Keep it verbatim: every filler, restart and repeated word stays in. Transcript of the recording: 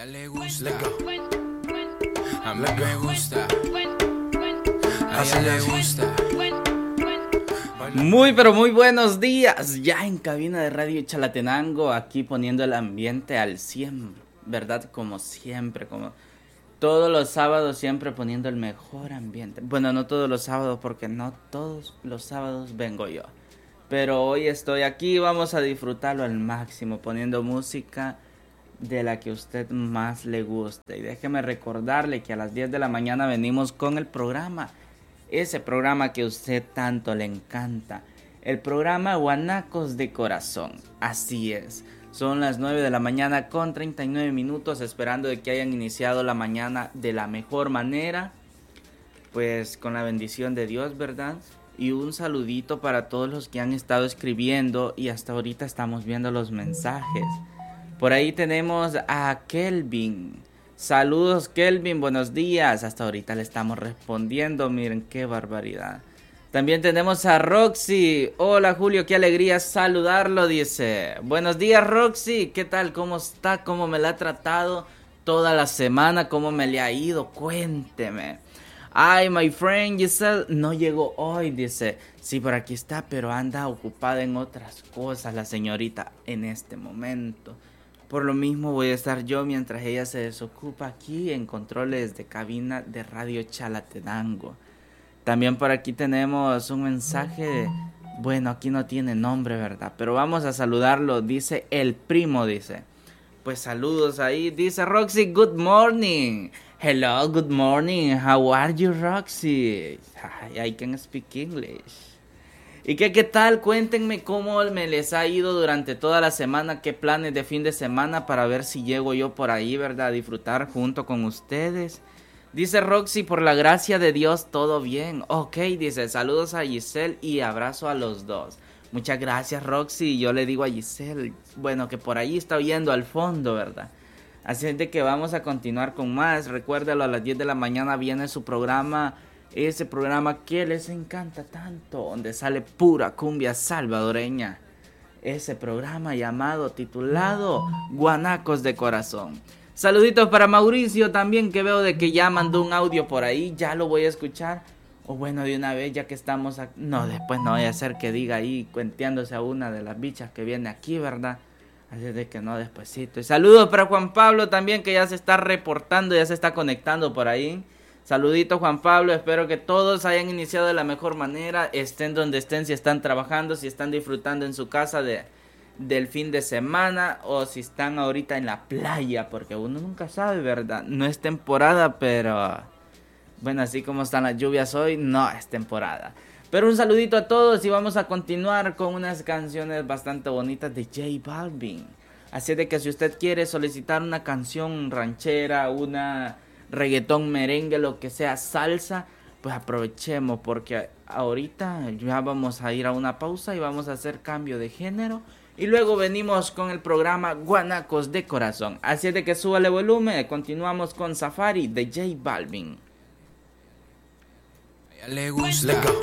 ella le gusta. A mí me gusta. A ella le gusta. Muy pero muy buenos días, ya en cabina de Radio Chalatenango, aquí poniendo el ambiente al cien, ¿verdad? Como siempre, como todos los sábados, siempre poniendo el mejor ambiente. Bueno, no todos los sábados, porque no todos los sábados vengo yo, pero hoy estoy aquí, vamos a disfrutarlo al máximo, poniendo música de la que a usted más le guste. Y déjeme recordarle que a las diez de la mañana venimos con el programa, ese programa que a usted tanto le encanta, el programa Guanacos de Corazón. Así es, son las nueve de la mañana con treinta y nueve minutos, esperando de que hayan iniciado la mañana de la mejor manera, pues con la bendición de Dios, ¿verdad? Y un saludito para todos los que han estado escribiendo y hasta ahorita estamos viendo los mensajes. Por ahí tenemos a Kelvin. Saludos Kelvin, buenos días. Hasta ahorita le estamos respondiendo, miren qué barbaridad. También tenemos a Roxy. Hola Julio, qué alegría saludarlo, dice. Buenos días Roxy, ¿qué tal? ¿Cómo está? ¿Cómo me la ha tratado toda la semana? ¿Cómo me le ha ido? Cuénteme. Ay, my friend Giselle no llegó hoy, dice. Sí, por aquí está, pero anda ocupada en otras cosas la señorita en este momento. Por lo mismo voy a estar yo mientras ella se desocupa aquí en controles de cabina de Radio Chalatenango. También por aquí tenemos un mensaje de... Bueno, aquí no tiene nombre, ¿verdad? Pero vamos a saludarlo, dice el primo, dice. Pues saludos ahí, dice Roxy, good morning. Hello, good morning, how are you Roxy? I can speak English. ¿Y qué, qué tal? Cuéntenme cómo me les ha ido durante toda la semana, qué planes de fin de semana para ver si llego yo por ahí, ¿verdad? A disfrutar junto con ustedes. Dice Roxy, por la gracia de Dios, todo bien. Ok, dice, saludos a Giselle y abrazo a los dos. Muchas gracias Roxy, yo le digo a Giselle, bueno, que por ahí está oyendo al fondo, ¿verdad? Así es de que vamos a continuar con más. Recuérdalo, a las diez de la mañana viene su programa... Ese programa que les encanta tanto, donde sale pura cumbia salvadoreña. Ese programa llamado, titulado Guanacos de Corazón. Saluditos para Mauricio también, que veo de que ya mandó un audio por ahí. Ya lo voy a escuchar. O bueno, de una vez ya que estamos aquí. No, después no voy a hacer que diga ahí, cuenteándose a una de las bichas que viene aquí, ¿verdad? Así de que no, despuesito. Y saludos para Juan Pablo también, que ya se está reportando, ya se está conectando por ahí. Saludito Juan Pablo, espero que todos hayan iniciado de la mejor manera, estén donde estén, si están trabajando, si están disfrutando en su casa de, del fin de semana o si están ahorita en la playa, porque uno nunca sabe, ¿verdad? No es temporada, pero bueno, así como están las lluvias hoy, no es temporada. Pero un saludito a todos y vamos a continuar con unas canciones bastante bonitas de J Balvin. Así de que si usted quiere solicitar una canción ranchera, una... reggaetón, merengue, lo que sea, salsa, pues aprovechemos porque ahorita ya vamos a ir a una pausa y vamos a hacer cambio de género y luego venimos con el programa Guanacos de Corazón. Así es de que súbale volumen, continuamos con Safari de J Balvin. A ella le gusta.